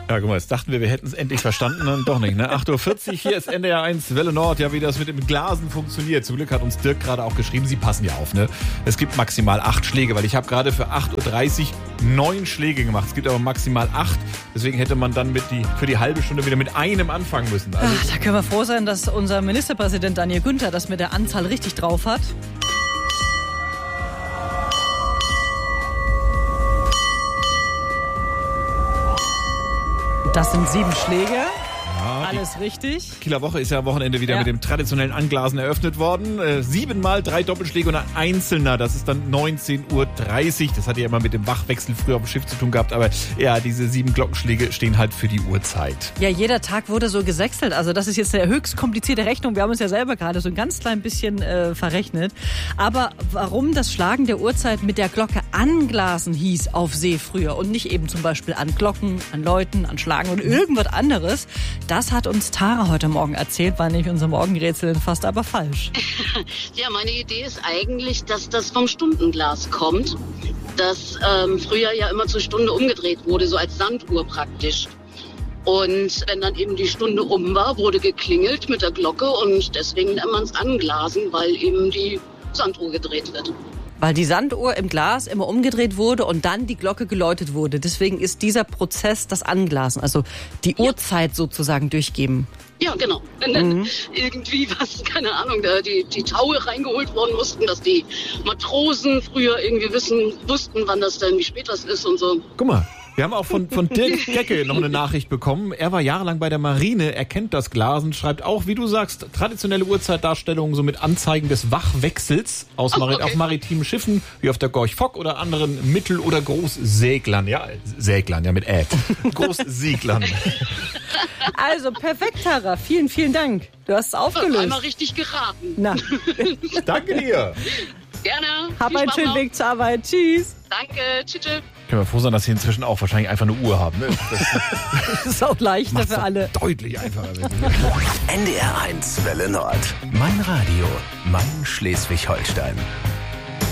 Ja, guck mal, jetzt dachten wir hätten es endlich verstanden und doch nicht. Ne? 8.40 Uhr, hier ist NDR 1 Welle Nord. Ja, wie das mit dem Glasen funktioniert. Zum Glück hat uns Dirk gerade auch geschrieben, Sie passen ja auf. Ne? Es gibt maximal 8 Schläge, weil ich habe gerade für 8.30 Uhr 9 Schläge gemacht. Es gibt aber maximal 8. Deswegen hätte man dann für die halbe Stunde wieder mit einem anfangen müssen. Also, da können wir froh sein, dass unser Ministerpräsident Daniel Günther das mit der Anzahl richtig drauf hat. Das sind 7 Schläge. Ja, alles richtig. Kieler Woche ist ja am Wochenende wieder mit dem traditionellen Anglasen eröffnet worden. 7 mal 3 Doppelschläge und ein einzelner. Das ist dann 19.30 Uhr. Das hat ja immer mit dem Wachwechsel früher auf dem Schiff zu tun gehabt. Aber ja, diese 7 Glockenschläge stehen halt für die Uhrzeit. Ja, jeder Tag wurde so gesechselt. Also das ist jetzt eine höchst komplizierte Rechnung. Wir haben uns ja selber gerade so ein ganz klein bisschen verrechnet. Aber warum das Schlagen der Uhrzeit mit der Glocke anglasen hieß auf See früher und nicht eben zum Beispiel an Glocken, an Läuten, an Schlagen oder irgendwas anderes, das hat uns Tara heute Morgen erzählt, war nämlich unser Morgenrätsel fast aber falsch. Ja, meine Idee ist eigentlich, dass das vom Stundenglas kommt, das früher ja immer zur Stunde umgedreht wurde, so als Sanduhr praktisch. Und wenn dann eben die Stunde um war, wurde geklingelt mit der Glocke und deswegen nennt man es Anglasen, weil eben die Sanduhr gedreht wird. Weil die Sanduhr im Glas immer umgedreht wurde und dann die Glocke geläutet wurde. Deswegen ist dieser Prozess das Anglasen, also die Uhrzeit sozusagen durchgeben. Ja, genau. Wenn dann irgendwie keine Ahnung, die Taue reingeholt worden mussten, dass die Matrosen früher irgendwie wussten, wann das denn, wie spät das ist und so. Guck mal. Wir haben auch von Dirk Gecke noch eine Nachricht bekommen. Er war jahrelang bei der Marine, er kennt das Glasen, schreibt auch, wie du sagst, traditionelle Uhrzeitdarstellungen so mit Anzeigen des Wachwechsels auf maritimen Schiffen, wie auf der Gorch Fock oder anderen Mittel- oder Großseglern. Ja, Seglern, ja mit Großseglern. Also perfekt, Tara. Vielen, vielen Dank. Du hast es aufgelöst. Einmal richtig geraten. Na. Danke dir. Gerne. Hab einen schönen Weg zur Arbeit. Tschüss. Danke. Tschüss. Können wir froh sein, dass Sie inzwischen auch wahrscheinlich einfach eine Uhr haben. Ne? Das ist auch leichter für alle. Deutlich einfacher. NDR 1 Welle Nord. Mein Radio, mein Schleswig-Holstein.